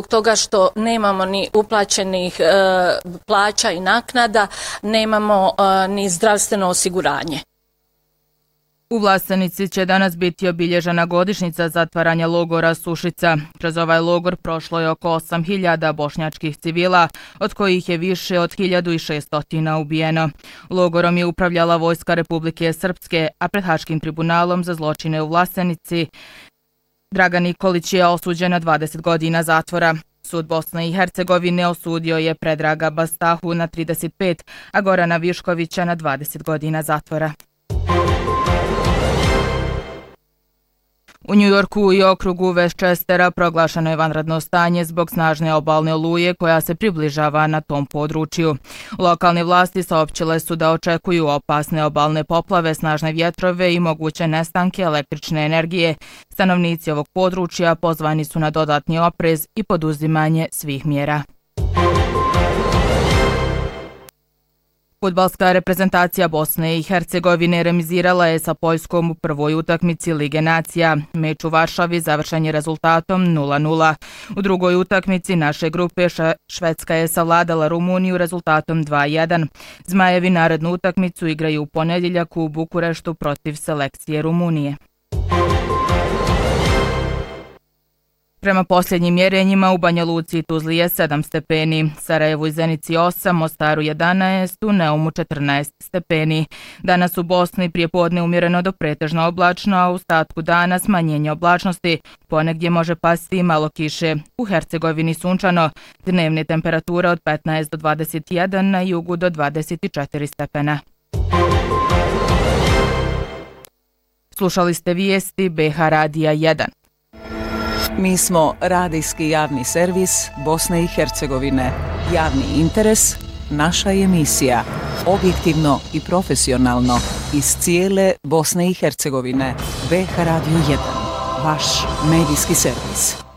toga što nemamo ni uplaćenih plaća i naknada, nemamo ni zdravstveno osiguranje. U Vlasenici će danas biti obilježena godišnjica zatvaranja logora Sušica. Kroz ovaj logor prošlo je oko 8.000 bošnjačkih civila, od kojih je više od 1.600 ubijeno. Logorom je upravljala Vojska Republike Srpske, a pred Haškim tribunalom za zločine u Vlasenici Dragan Nikolić je osuđen na 20 godina zatvora. Sud Bosne i Hercegovine osudio je Predraga Bastahu na 35, a Gorana Viškovića na 20 godina zatvora. U Njujorku i okrugu Westchestera proglašeno je vanredno stanje zbog snažne obalne oluje koja se približava na tom području. Lokalne vlasti saopćile su da očekuju opasne obalne poplave, snažne vjetrove i moguće nestanke električne energije. Stanovnici ovog područja pozvani su na dodatni oprez i poduzimanje svih mjera. Fudbalska reprezentacija Bosne i Hercegovine remizirala je sa Poljskom u prvoj utakmici Lige nacija. Meč u Varšavi završen je rezultatom 0:0. U drugoj utakmici naše grupe Švedska je savladala Rumuniju rezultatom 2:1. Zmajevi narednu utakmicu igraju u ponedjeljak u Bukureštu protiv selekcije Rumunije. Prema posljednjim mjerenjima u Banja Luci i Tuzli je 7 stepeni, Sarajevu i Zenici 8, Mostaru 11, u Neumu 14 stepeni. Danas u Bosni prijepodne umjereno do pretežno oblačno, a u ostatku dana smanjenje oblačnosti, ponegdje može pasti malo kiše. U Hercegovini sunčano, dnevne temperature od 15 do 21, na jugu do 24 stepena. Slušali ste vijesti BH Radija 1. Mi smo radijski javni servis Bosne i Hercegovine. Javni interes, naša emisija. Objektivno i profesionalno iz cijele Bosne i Hercegovine. BH Radio 1. Vaš medijski servis.